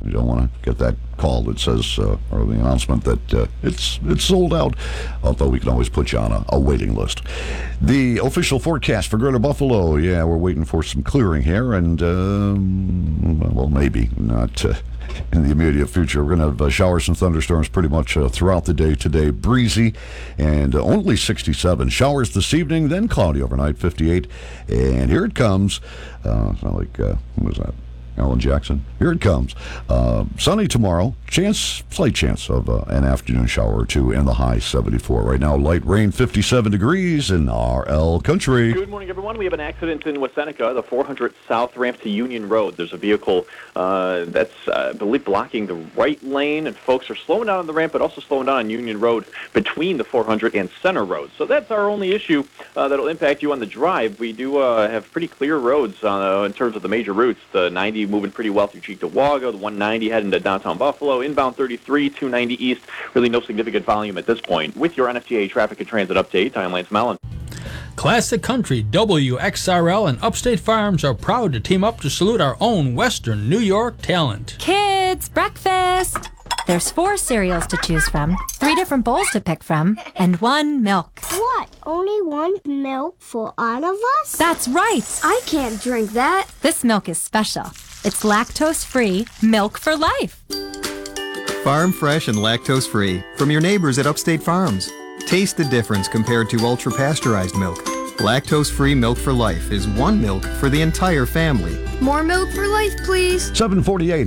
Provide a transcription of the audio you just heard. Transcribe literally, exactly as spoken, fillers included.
You don't want to get that call that says, uh, or the announcement that uh, it's it's sold out, although we can always put you on a, a waiting list. The official forecast for Greater Buffalo, yeah, we're waiting for some clearing here, and, um, well, maybe not uh, in the immediate future. We're going to have uh, showers and thunderstorms pretty much uh, throughout the day today. Breezy and uh, only sixty-seven. Showers this evening, then cloudy overnight, fifty-eight. And here it comes. Uh, it's not like, uh, what was that? Alan Jackson. Here it comes. Uh, sunny tomorrow. Chance, slight chance of uh, an afternoon shower or two, and the high seventy-four. Right now, light rain, fifty-seven degrees in R L Country. Good morning, everyone. We have an accident in Wasenica, the four hundred South ramp to Union Road. There's a vehicle uh, that's, uh, I believe, blocking the right lane, and folks are slowing down on the ramp, but also slowing down on Union Road between the four hundred and Center Road. So that's our only issue uh, that'll impact you on the drive. We do uh, have pretty clear roads uh, in terms of the major routes. The ninety moving pretty well through Cheektowaga, the one ninety heading to downtown Buffalo, inbound thirty-three, two ninety east. Really no significant volume at this point. With your N F T A traffic and transit update, I'm Lance Mellon. Classic Country, W X R L, and Upstate Farms are proud to team up to salute our own Western New York talent. Kids, breakfast! There's four cereals to choose from, three different bowls to pick from, and one milk. What? Only one milk for all of us? That's right! I can't drink that. This milk is special. It's lactose-free milk for life. Farm fresh and lactose-free from your neighbors at Upstate Farms. Taste the difference compared to ultra-pasteurized milk. Lactose-free milk for life is one milk for the entire family. More milk for life, please. seven forty-eight.